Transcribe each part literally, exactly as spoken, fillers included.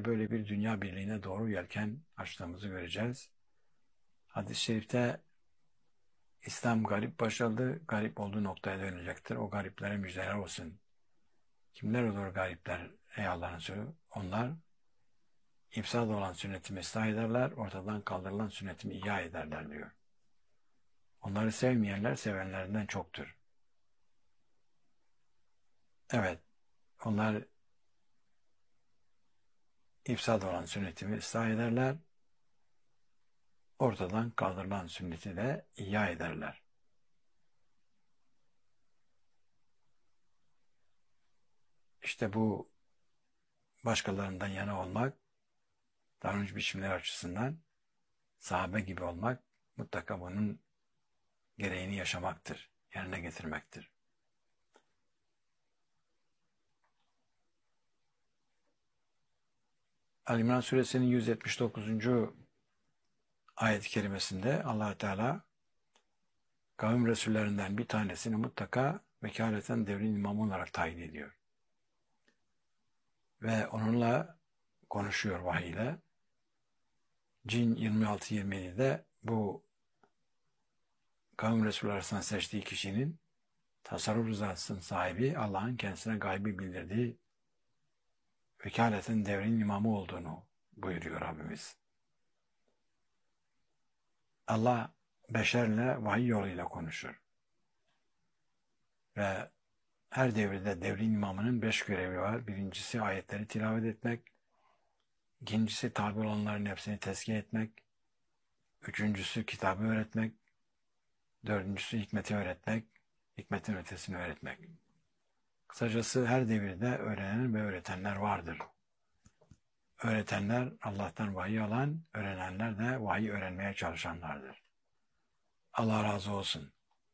işte böyle bir dünya birliğine doğru yelken açtığımızı göreceğiz. Hadis-i şerifte İslam garip başladı, garip olduğu noktaya dönecektir. O gariplere müjdeler olsun. Kimler olur garipler ey Allah'ın Resulü? Onlar ifsad olan sünnetimi ıslah ederler, ortadan kaldırılan sünnetimi ihya ederler diyor. Onları sevmeyenler sevenlerinden çoktur. Evet, onlar ifsad olan sünnetimi ıslah ederler, ortadan kaldırılan sünneti de ihya ederler. İşte bu başkalarından yana olmak, davranış biçimleri açısından sahabe gibi olmak mutlaka bunun gereğini yaşamaktır, yerine getirmektir. Ali-İmran suresinin yüz yetmiş dokuzuncu ayet-i kerimesinde Allah Teala kavim resullerinden bir tanesini mutlaka vekaleten devrin imamı olarak tayin ediyor. Ve onunla konuşuyor vahiy ile. Cin yirmi altı yirmi yedi'de bu kavim resulü arasından seçtiği kişinin tasarruf rızasının sahibi Allah'ın kendisine gaybi bildirdiği vekaleten devrin imamı olduğunu buyuruyor Rabbimiz. Allah beşerle vahiy yoluyla konuşur. Ve her devirde devrin imamının beş görevi var. Birincisi ayetleri tilavet etmek. İkincisi tabi olanların hepsini tezkiye etmek. Üçüncüsü kitabı öğretmek. Dördüncüsü hikmeti öğretmek. Hikmetin ötesini öğretmek. Kısacası her devirde öğrenen ve öğretenler vardır. Öğretenler Allah'tan vahiy alan, öğrenenler de vahiy öğrenmeye çalışanlardır. Allah razı olsun.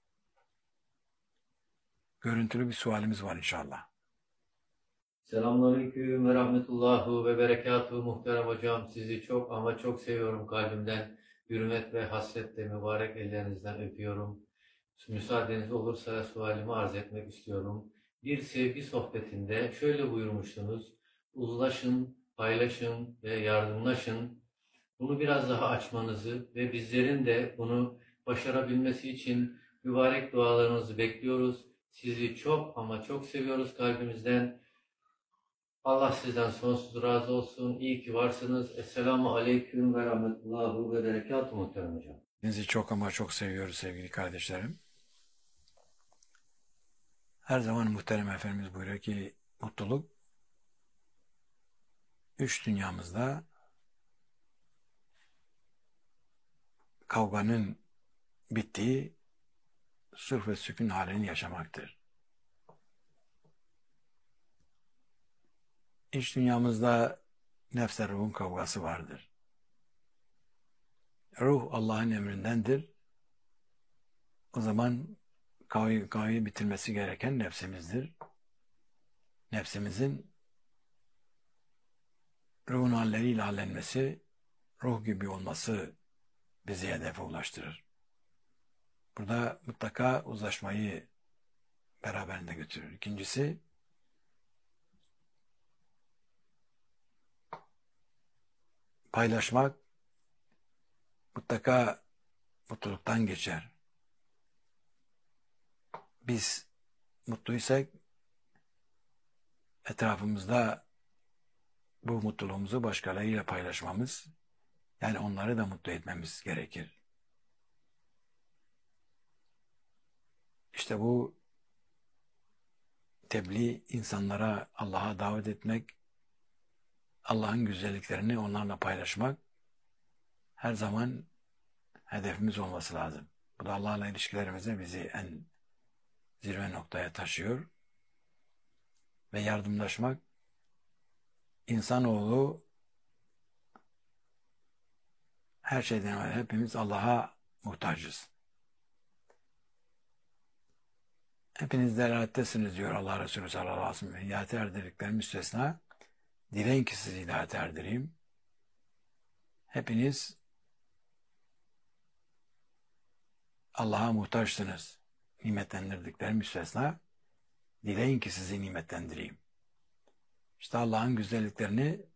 Görüntülü bir sualimiz var inşallah. Selamünaleyküm ve rahmetullahu ve berekatuhu muhterem hocam. Sizi çok ama çok seviyorum kalbimden. Hürmet ve hasretle mübarek ellerinizden öpüyorum. Müsaadeniz olursa sualimi arz etmek istiyorum. Bir sevgi sohbetinde şöyle buyurmuştunuz. Uzlaşın, paylaşın ve yardımlaşın. Bunu biraz daha açmanızı ve bizlerin de bunu başarabilmesi için mübarek dualarınızı bekliyoruz. Sizi çok ama çok seviyoruz kalbimizden. Allah sizden sonsuz razı olsun. İyi ki varsınız. Esselamu aleyküm ve rahmetullahu ve berekatuhu muhterem hocam. Sizi çok ama çok seviyoruz sevgili kardeşlerim. Her zaman muhterem Efendimiz buyuruyor ki mutluluk üç dünyamızda kavganın bittiği sulh ve sükun halini yaşamaktır. İç dünyamızda nefsle ruhun kavgası vardır. Ruh Allah'ın emrindendir. O zaman kavgayı, kavgayı bitirmesi gereken nefsimizdir. Nefsimizin ruhun halleriyle hallenmesi, ruh gibi olması bizi hedefe ulaştırır. Burada mutlaka uzlaşmayı beraberinde götürür. İkincisi, paylaşmak mutlaka mutluluktan geçer. Biz mutluysak etrafımızda bu mutluluğumuzu başkalarıyla paylaşmamız, yani onları da mutlu etmemiz gerekir. İşte bu tebliğ, insanlara Allah'a davet etmek, Allah'ın güzelliklerini onlarla paylaşmak her zaman hedefimiz olması lazım. Bu da Allah'la ilişkilerimizde bizi en zirve noktaya taşıyor. Ve yardımlaşmak, insanoğlu her şeyden evvel hepimiz Allah'a muhtacız. Hepiniz delalettesiniz diyor Allah Resulü sallallahu aleyhi ve sellem. Hidayete erdirdikleri müstesna. Dileyin ki sizi hidayete erdireyim. Hepiniz Allah'a muhtaçsınız. Nimetlendirdikleri müstesna. Dileyin ki sizi nimetlendireyim. İşte Allah'ın güzelliklerini